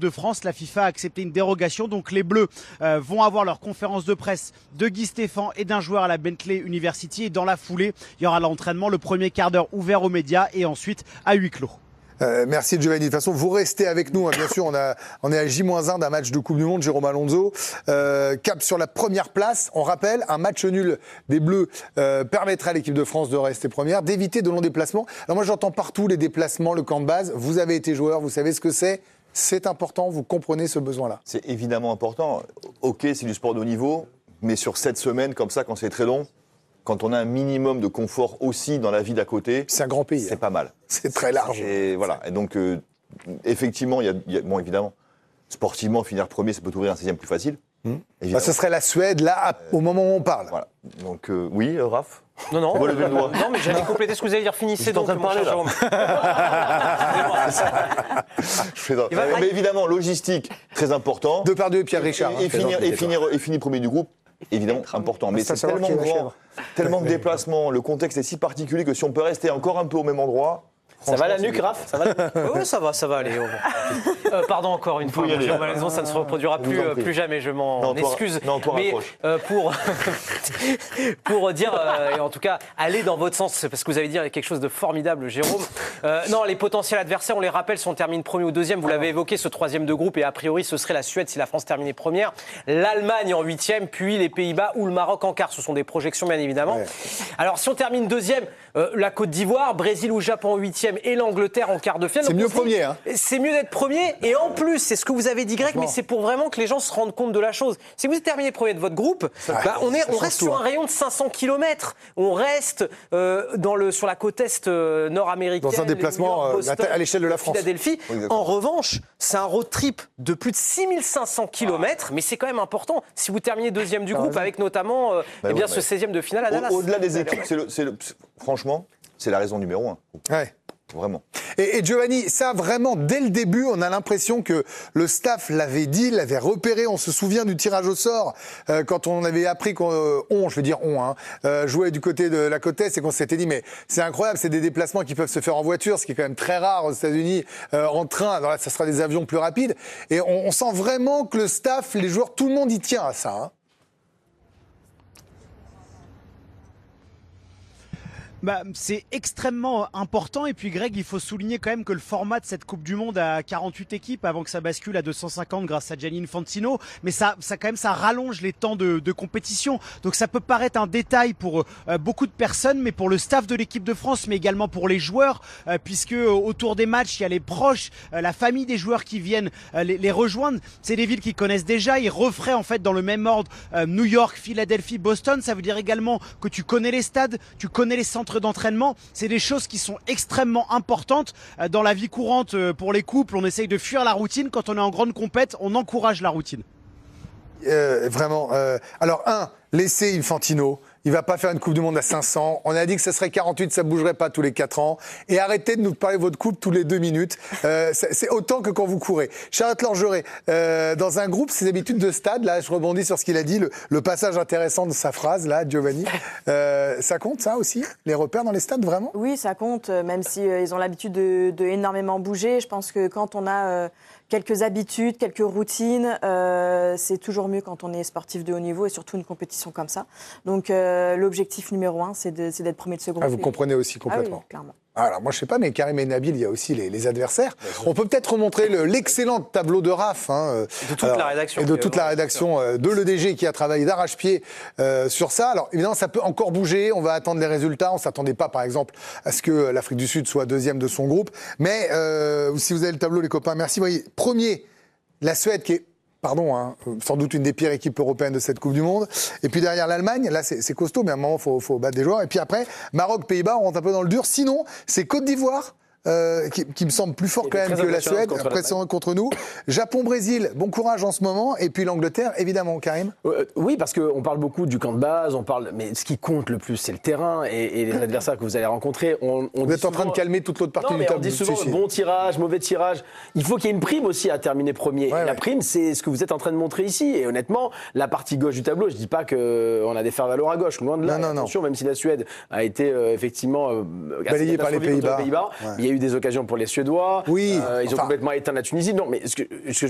de France. La FIFA a accepté une dérogation, donc les Bleus vont avoir leur conférence de presse de Guy Stéphane et d'un joueur à la Bentley University. Et dans la foulée, il y aura l'entraînement, le premier quart d'heure ouvert aux médias et ensuite à huis clos. Merci Giovanni. De toute façon, vous restez avec nous. Hein, bien sûr, on est à J-1 d'un match de Coupe du Monde. Jérôme Alonso cap sur la première place. On rappelle, un match nul des Bleus permettra à l'équipe de France de rester première, d'éviter de longs déplacements. Alors moi, j'entends partout les déplacements, le camp de base. Vous avez été joueur, vous savez ce que c'est. C'est important, vous comprenez ce besoin-là. C'est évidemment important. Ok, c'est du sport de haut niveau, mais sur 7 semaines, comme ça, quand c'est très long, quand on a un minimum de confort aussi dans la vie d'à côté, c'est un grand pays. C'est pas mal. C'est très large. Et voilà. Et donc, effectivement, bon, évidemment, sportivement, finir premier, ça peut ouvrir un 16e plus facile. Ce serait la Suède, là, au moment où on parle. Voilà. Donc, oui, Raph. Non, mais j'allais compléter ce que vous allez dire. Finissez donc, en train de parler, Jérôme. Mais évidemment, logistique, très important. Depardieu et Pierre Richard. Et finir premier du groupe. Évidemment, important. Mais c'est tellement grand, tellement de déplacements, le contexte est si particulier que si on peut rester encore un peu au même endroit... Ça va la nuque, Raph? Ça va Oui, ça va aller. Pardon encore une fois. Malheureusement, ça ne se reproduira plus jamais. Je m'en excuse. Mais pour dire, et en tout cas, aller dans votre sens, parce que vous avez dit quelque chose de formidable, Jérôme. Non, les potentiels adversaires, on les rappelle, si on termine premier ou deuxième. Vous l'avez évoqué, ce troisième de groupe, et a priori, ce serait la Suède si la France terminait première, l'Allemagne en huitième, puis les Pays-Bas ou le Maroc en quart. Ce sont des projections, bien évidemment. Ouais. Alors, si on termine deuxième, la Côte d'Ivoire, Brésil ou Japon en huitième, et l'Angleterre en quart de finale. C'est mieux premier. Hein. C'est mieux d'être premier. Et en plus, c'est ce que vous avez dit, Greg, mais c'est pour vraiment que les gens se rendent compte de la chose. Si vous terminez premier de votre groupe, on reste sur un rayon de 500 km. On reste sur la côte est nord-américaine. Dans un déplacement Boston, à l'échelle de la France. Philadelphie. En revanche, c'est un road trip de plus de 6500 km, mais c'est quand même important. Si vous terminez deuxième du groupe, avec notamment ce 16e de finale à Dallas. Au-delà des équipes, franchement, c'est la raison numéro 1. Ouais. Vraiment. Et Giovanni, ça vraiment, dès le début, on a l'impression que le staff l'avait dit, l'avait repéré. On se souvient du tirage au sort quand on avait appris jouait du côté de la côte est et qu'on s'était dit mais c'est incroyable, c'est des déplacements qui peuvent se faire en voiture, ce qui est quand même très rare aux États-Unis, en train. Alors là, ça sera des avions plus rapides. Et on sent vraiment que le staff, les joueurs, tout le monde y tient à ça. Hein. C'est extrêmement important et puis Greg, il faut souligner quand même que le format de cette Coupe du Monde à 48 équipes avant que ça bascule à 250 grâce à Gianni Infantino, mais ça rallonge les temps de compétition. Donc ça peut paraître un détail pour beaucoup de personnes, mais pour le staff de l'équipe de France, mais également pour les joueurs, puisque autour des matchs, il y a les proches, la famille des joueurs qui viennent les rejoindre. C'est des villes qu'ils connaissent déjà. Ils referaient en fait dans le même ordre New York, Philadelphie, Boston. Ça veut dire également que tu connais les stades, tu connais les centres d'entraînement. C'est des choses qui sont extrêmement importantes dans la vie courante. Pour les couples, on essaye de fuir la routine. Quand on est en grande compète, on encourage la routine. Vraiment. Alors, laissez Infantino. Il va pas faire une Coupe du Monde à 500. On a dit que ça serait 48, ça bougerait pas tous les 4 ans. Et arrêtez de nous parler de votre coupe tous les 2 minutes. C'est autant que quand vous courez. Charlotte Langeray, dans un groupe, ses habitudes de stade, là, je rebondis sur ce qu'il a dit, le passage intéressant de sa phrase, là, Giovanni. Ça compte, ça aussi? Les repères dans les stades, vraiment? Oui, ça compte, même si ils ont l'habitude de énormément bouger. Je pense que quand on a quelques habitudes, quelques routines, c'est toujours mieux quand on est sportif de haut niveau et surtout une compétition comme ça. Donc, l'objectif numéro 1, c'est d'être premier de ce groupe. Vous comprenez aussi complètement. Oui, clairement. Alors, moi, je sais pas, mais Karim et Nabil, il y a aussi les adversaires. On peut peut-être remontrer l'excellent tableau de Raph. De toute la rédaction. Et de toute la rédaction de l'EDG qui a travaillé d'arrache-pied sur ça. Alors, évidemment, ça peut encore bouger. On va attendre les résultats. On s'attendait pas, par exemple, à ce que l'Afrique du Sud soit deuxième de son groupe. Mais si vous avez le tableau, les copains, merci. Vous voyez, premier, la Suède qui est sans doute une des pires équipes européennes de cette Coupe du Monde. Et puis derrière l'Allemagne, là c'est costaud, mais à un moment faut battre des joueurs. Et puis après, Maroc, Pays-Bas, on rentre un peu dans le dur. Sinon, c'est Côte d'Ivoire. Qui me semble plus fort quand même que la Suède, impressionnant contre nous. Japon, Brésil, bon courage en ce moment. Et puis l'Angleterre, évidemment, Karim. Oui, parce qu'on parle beaucoup du camp de base, mais ce qui compte le plus, c'est le terrain et les adversaires que vous allez rencontrer. Vous êtes en train de calmer toute l'autre partie du tableau. On dit souvent bon tirage, mauvais tirage. Il faut qu'il y ait une prime aussi à terminer premier. La prime, c'est ce que vous êtes en train de montrer ici. Et honnêtement, la partie gauche du tableau, je dis pas qu'on a des faire-valoir à gauche, loin de là. Attention, même si la Suède a été effectivement balayée par les Pays-Bas. Il y a eu des occasions pour les Suédois. Oui. Ils ont complètement éteint la Tunisie. Non, mais ce que